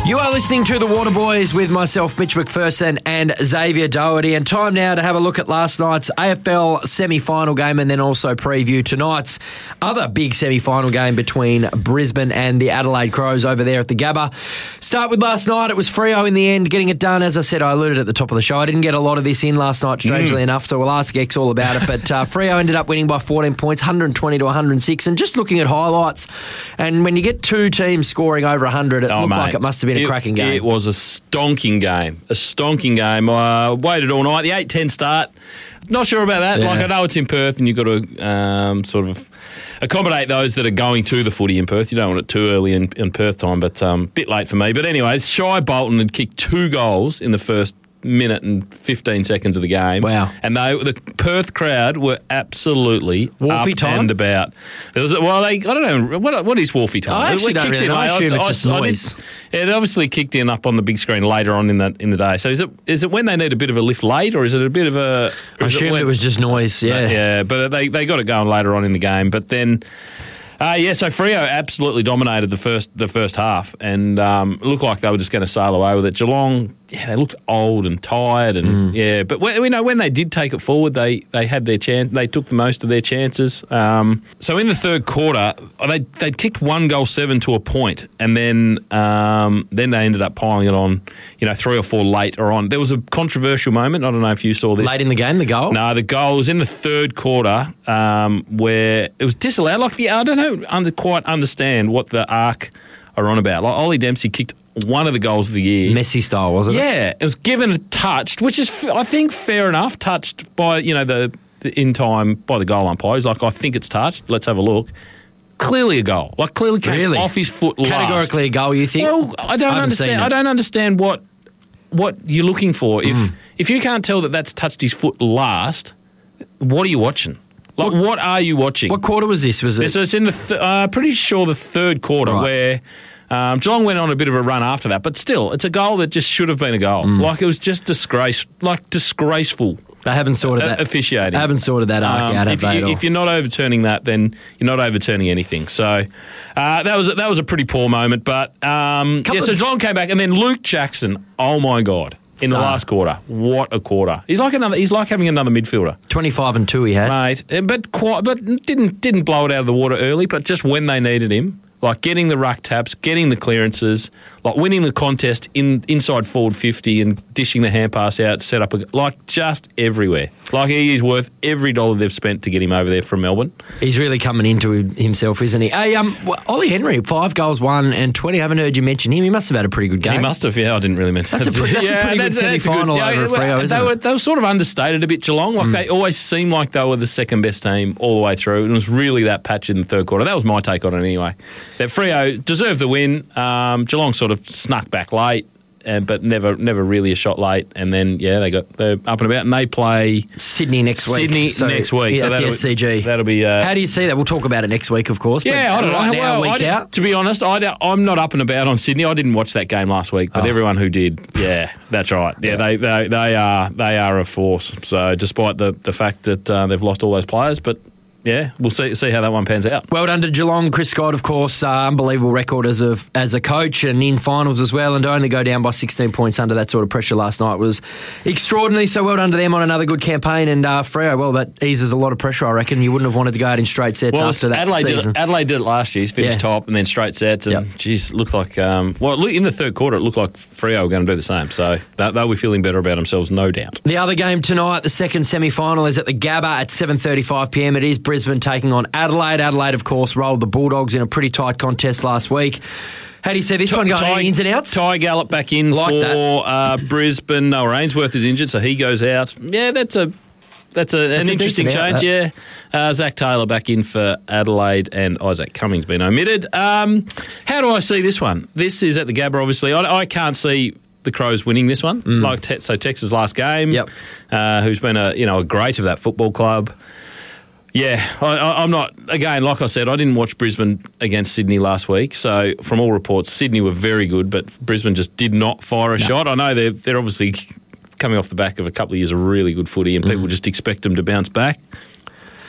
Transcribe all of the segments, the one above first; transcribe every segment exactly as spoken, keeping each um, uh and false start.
You are listening to The Water Boys with myself, Mitch McPherson, and Xavier Doherty. And time now to have a look at last night's A F L semi-final game and then also preview tonight's other big semi-final game between Brisbane and the Adelaide Crows over there at the Gabba. Start with last night. It was Freo in the end getting it done. As I said, I alluded at the top of the show. I didn't get a lot of this in last night, strangely mm. enough, so we'll ask X all about it. But uh, Freo ended up winning by fourteen points, one hundred twenty to one hundred six. And just looking at highlights, and when you get two teams scoring over one hundred, it oh, looked mate. like it must have been a it, cracking game. It was a stonking game. A stonking game. I uh, waited all night. The eight ten start. Not sure about that. Yeah. Like, I know it's in Perth and you've got to um, sort of accommodate those that are going to the footy in Perth. You don't want it too early in, in Perth time, but a um, bit late for me. But anyway, Shai Bolton had kicked two goals in the first minute and fifteen seconds of the game. Wow. And they, the Perth crowd were absolutely Wolfie up time? and about. There was, well, they, I don't know, what, what is Wolfie time? I actually It don't really know. I assume it's just noise. It obviously kicked in up on the big screen later on in the, in the day. So is it is it when they need a bit of a lift late, or is it a bit of a... I assume it, it was just noise, yeah. Yeah, but they, they got it going later on in the game. But then... Uh, yeah, so Freo absolutely dominated the first the first half and um, looked like they were just going to sail away with it. Geelong, yeah, they looked old and tired, and mm. yeah, but when, you know when they did take it forward, they they had their chance. They took the most of their chances. Um, so in the third quarter, they they kicked one goal seven to a point, and then um, then they ended up piling it on, you know, three or four later on. There was a controversial moment. I don't know if you saw this late in the game. The goal? No, the goal was in the third quarter um, where it was disallowed. Like the I don't know. Under, quite understand what the arc are on about. Like Ollie Dempsey kicked one of the goals of the year. Messi style, wasn't it? Yeah. It was given a touched, which is, I think, fair enough, touched by, you know, the, the in time by the goal umpire. He's like, I think it's touched. Let's have a look. Clearly a goal. Like, clearly came really? off his foot last. Categorically a goal, you think? Well, I don't I understand. I don't understand what what you're looking for. If Mm. if you can't tell that that's touched his foot last, what are you watching? Like, what, what are you watching? What quarter was this? Was it? So it's in the, th- uh, pretty sure the third quarter right. where um, Geelong went on a bit of a run after that. But still, it's a goal that just should have been a goal. Mm. Like, it was just disgrace, like disgraceful. They haven't sorted uh, that. Officiating. They haven't sorted that arc um, out, have if, they, you, at all? if you're not overturning that, then you're not overturning anything. So uh, that was that was a pretty poor moment. But um, yeah, so Geelong came back, and then Luke Jackson. Oh my God. In Star. the last quarter, what a quarter! He's like another. He's like having another midfielder. Twenty-five and two, he had, mate. But quite, but didn't didn't blow it out of the water early. But just when they needed him, like getting the ruck taps, getting the clearances, like winning the contest in inside forward fifty and dishing the hand pass out, set up a, like just everywhere. Like he is worth every dollar they've spent to get him over there from Melbourne. He's really coming into himself, isn't he? Hey, um, Ollie Henry, five goals, one and twenty. I haven't heard you mention him. He must have had a pretty good game. He must have. Yeah, I didn't really mention. That's a pretty, that's yeah, a pretty that's, good semi-final yeah, over at Freo, isn't they it? were, they were sort of understated a bit, Geelong. Like mm. they always seemed like they were the second best team all the way through. And it was really that patch in the third quarter. That was my take on it anyway. That Freo deserved the win. Um, Geelong sort of snuck back late. Uh, but never, never really a shot late, and then yeah, they got they're up and about, and they play Sydney next week. Sydney so, next week, yeah, so at that'll the S C G. That'll be. Uh, How do you see that? We'll talk about it next week, of course. Yeah, I don't know. Right now, well, week I out. To be honest, I, I'm not up and about on Sydney. I didn't watch that game last week, but oh. everyone who did, yeah, that's right. Yeah, yeah. They, they they are they are a force. So despite the the fact that uh, they've lost all those players, but. Yeah, we'll see see how that one pans out. Well done to Geelong. Chris Scott, of course, uh, unbelievable record as a, as a coach and in finals as well, and to only go down by sixteen points under that sort of pressure last night was extraordinary. So well done to them on another good campaign. And uh, Freo, well, that eases a lot of pressure, I reckon. You wouldn't have wanted to go out in straight sets well, after that Adelaide season. Did it, Adelaide did it last year. He's finished yeah. top and then straight sets. And, yep. geez, looked like... Um, well, in the third quarter, it looked like Freo were going to do the same. So that, they'll be feeling better about themselves, no doubt. The other game tonight, the second semi-final, is at the Gabba at seven thirty-five p m. It is Brisbane taking on Adelaide. Adelaide, of course, rolled the Bulldogs in a pretty tight contest last week. How do you see this Ty, one going? Ty, ins and outs? Ty Gallup back in like for uh, Brisbane. Noah Ainsworth is injured, so he goes out. Yeah, that's a that's, a, that's an a interesting change. Out, yeah, uh, Zach Taylor back in for Adelaide, and Isaac Cummings been omitted. Um, how do I see this one? This is at the Gabba, obviously. I, I can't see the Crows winning this one. Mm. Like te- so, Texas last game. Yep. Uh, who's been a you know a great of that football club. Yeah, I, I, I'm not, again, like I said, I didn't watch Brisbane against Sydney last week, so from all reports, Sydney were very good, but Brisbane just did not fire a no. shot. I know they're, they're obviously coming off the back of a couple of years of really good footy, and people mm. just expect them to bounce back.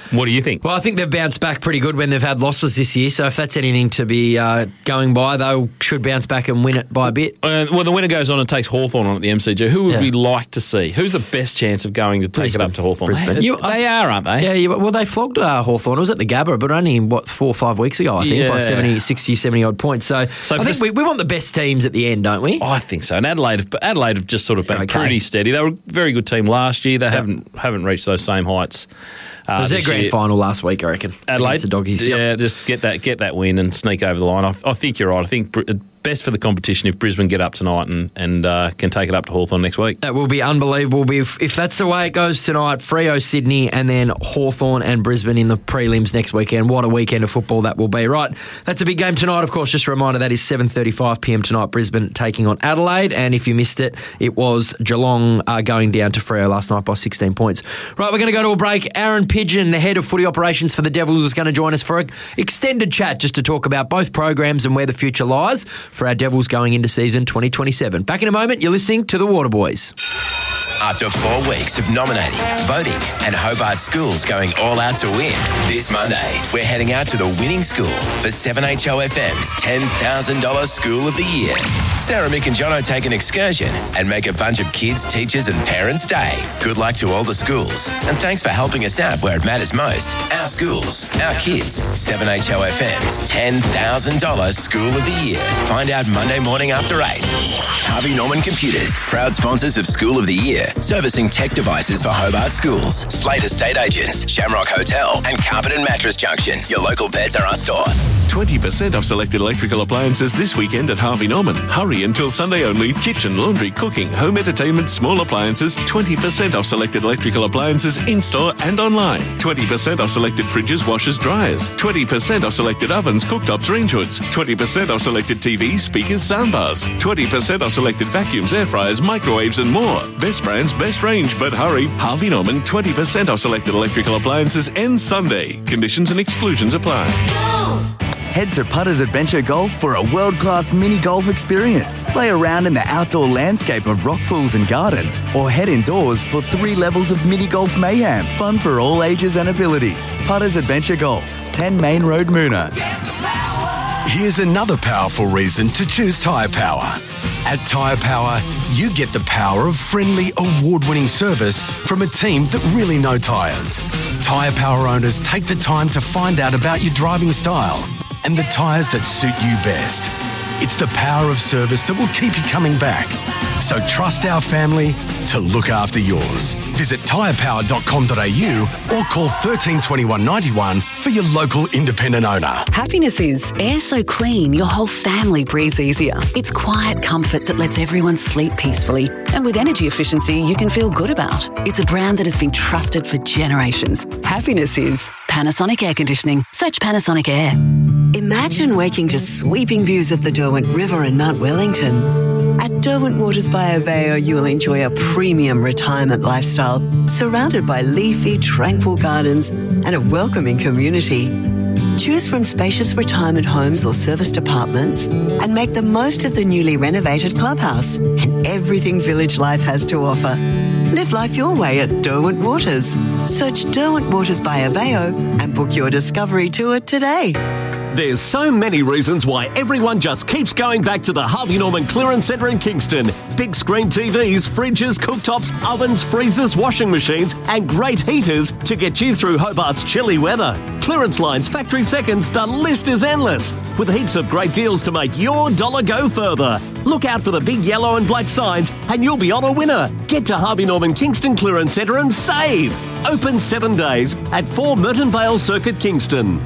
What do you think? Well, I think they've bounced back pretty good when they've had losses this year. So if that's anything to be uh, going by, they should bounce back and win it by a bit. Uh, well, the winner goes on and takes Hawthorn on at the M C G. Who would Yeah. we like to see? Who's the best chance of going to take Brisbane. it up to Hawthorn? Brisbane. They, You- they are, aren't they? Yeah, yeah, well, they flogged uh, Hawthorn. It was at the Gabba, but only, what, four or five weeks ago, I think, Yeah. by seventy, sixty, seventy odd points. So, So I for think this- we, we want the best teams at the end, don't we? I think so. And Adelaide, have- Adelaide have just sort of been Yeah, okay. pretty steady. They were a very good team last year. They haven't haven't reached those same heights. Uh, it was their this grand year. final last week, I reckon. Adelaide, against the Doggies. yeah, Yep. just get that get that win and sneak over the line. I, I think you're right. I think Br- best for the competition if Brisbane get up tonight and and uh, can take it up to Hawthorn next week. That will be unbelievable. If, if that's the way it goes tonight, Freo, Sydney, and then Hawthorn and Brisbane in the prelims next weekend. What a weekend of football that will be. Right, that's a big game tonight, of course. Just a reminder, that is seven thirty-five p m tonight, Brisbane taking on Adelaide. And if you missed it, it was Geelong uh, going down to Freo last night by sixteen points. Right, we're going to go to a break. Aaron Pigeon, the head of footy operations for the Devils, is going to join us for an extended chat just to talk about both programs and where the future lies for our Devils going into season twenty twenty-seven. Back in a moment, you're listening to the Waterboys. After four weeks of nominating, voting, and Hobart schools going all out to win, this Monday, we're heading out to the winning school for seven H O F M's ten thousand dollars School of the Year. Sarah, Mick and Jono take an excursion and make a bunch of kids, teachers and parents' day. Good luck to all the schools. And thanks for helping us out where it matters most. Our schools, our kids. seven H O F M's ten thousand dollars School of the Year. Find out Monday morning after eight. Harvey Norman Computers, proud sponsors of School of the Year, servicing tech devices for Hobart schools, Slate Estate Agents, Shamrock Hotel, and Carpet and Mattress Junction. Your local Beds R Us store. twenty percent off selected electrical appliances this weekend at Harvey Norman. Hurry until Sunday only. Kitchen, laundry, cooking, home entertainment, small appliances. twenty percent off selected electrical appliances in-store and online. twenty percent off selected fridges, washers, dryers. twenty percent off selected ovens, cooktops, range hoods. twenty percent off selected T Vs, speakers, soundbars. twenty percent off selected vacuums, air fryers, microwaves and more. Best brands, best range, but hurry. Harvey Norman, twenty percent off selected electrical appliances ends Sunday. Conditions and exclusions apply. Head to Putters Adventure Golf for a world-class mini golf experience. Play around in the outdoor landscape of rock pools and gardens, or head indoors for three levels of mini golf mayhem. Fun for all ages and abilities. Putters Adventure Golf, ten Main Road, Moona. Here's another powerful reason to choose Tyre Power. At Tyre Power, you get the power of friendly, award-winning service from a team that really know tyres. Tyre Power owners take the time to find out about your driving style and the tyres that suit you best. It's the power of service that will keep you coming back. So trust our family to look after yours. Visit tyre power dot com dot a u or call thirteen twenty-one ninety-one for your local independent owner. Happiness is air so clean your whole family breathes easier. It's quiet comfort that lets everyone sleep peacefully. And with energy efficiency you can feel good about. It's a brand that has been trusted for generations. Happiness is Panasonic Air Conditioning. Search Panasonic Air. Imagine waking to sweeping views of the Derwent River and Mount Wellington. At Derwent Waters by Aveo, you'll enjoy a premium retirement lifestyle surrounded by leafy, tranquil gardens and a welcoming community. Choose from spacious retirement homes or serviced apartments and make the most of the newly renovated clubhouse and everything village life has to offer. Live life your way at Derwent Waters. Search Derwent Waters by Aveo and book your discovery tour today. There's so many reasons why everyone just keeps going back to the Harvey Norman Clearance Centre in Kingston. Big screen T Vs, fridges, cooktops, ovens, freezers, washing machines and great heaters to get you through Hobart's chilly weather. Clearance lines, factory seconds, the list is endless. With heaps of great deals to make your dollar go further. Look out for the big yellow and black signs and you'll be on a winner. Get to Harvey Norman Kingston Clearance Centre and save. Open seven days at four Merton Vale Circuit, Kingston.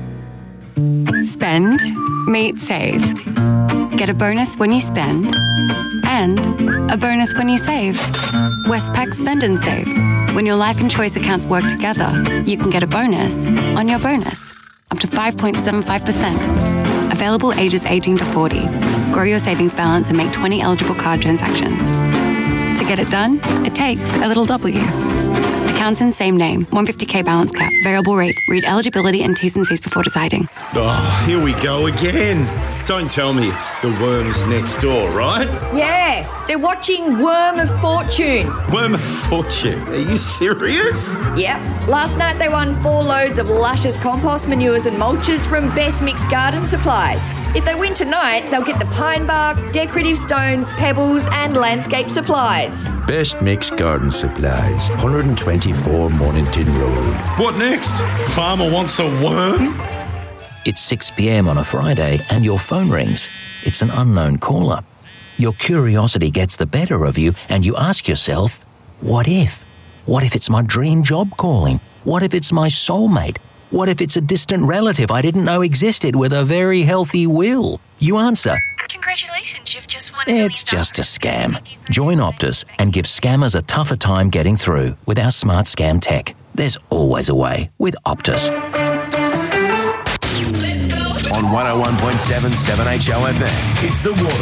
Spend, meet, save. Get a bonus when you spend and a bonus when you save. Westpac Spend and Save. When your life and choice accounts work together, you can get a bonus on your bonus, up to five point seven five percent. Available ages eighteen to forty. Grow your savings balance and make twenty eligible card transactions. To get it done, it takes a little W. Accounts in same name, one hundred fifty k balance cap, variable rate. Read eligibility and T's and C's before deciding. Oh, here we go again. Don't tell me it's the worms next door, right? Yeah, they're watching Worm of Fortune. Worm of Fortune? Are you serious? Yep. Last night they won four loads of luscious compost manures and mulches from Best Mixed Garden Supplies. If they win tonight, they'll get the pine bark, decorative stones, pebbles and landscape supplies. Best Mixed Garden Supplies, one twenty-four Mornington Road. What next? Farmer wants a worm? It's six p.m. on a Friday and your phone rings. It's an unknown caller. Your curiosity gets the better of you and you ask yourself, what if? What if it's my dream job calling? What if it's my soulmate? What if it's a distant relative I didn't know existed with a very healthy will? You answer, congratulations, you've just won. it's just a scam. Join Optus and give scammers a tougher time getting through with our smart scam tech. There's always a way with Optus. On one oh one point seven seven H O F M, it's the Water